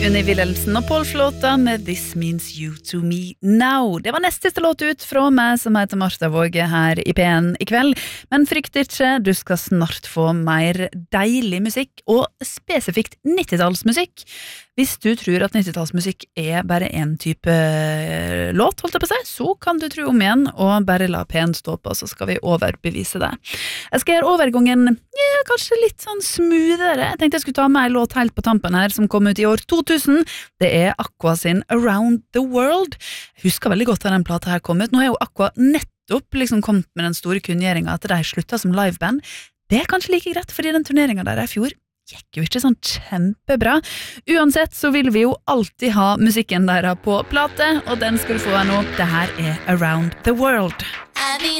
Unni Wilhelmsen og Paul Flåta med This Means You to Me Now. Det var neste låt ut fra meg som heter Martha Våge her i P1 i kveld. Men frykt ikke, du skal snart få mer deilig musikk, og spesifikt 90-tallsmusikk. Hvis du tror at 90-tallsmusikk er bare en type låt, holdt jeg på å si, så kan du tro om igjen, og bare la P1 stå på, så skal vi overbevise det. Jeg skal gjøre overgangen kanskje litt sånn smoothere. Jeg tenkte jeg skulle ta med en låt helt på tampen her, som kom ut i år 2000. Det er Aqua sin Around the World. Jeg husker veldig godt da den plata her kom ut. Nå er jo Aqua nettopp liksom kommet med den store kunngjøringen at de slutta som liveband. Det er kanskje like greit, fordi den turneringen der i fjor gikk jo ikke sånn kjempebra. Uansett så vil vi jo alltid ha musikken der på plate, og den skal du få her nå. Det her er Around the World.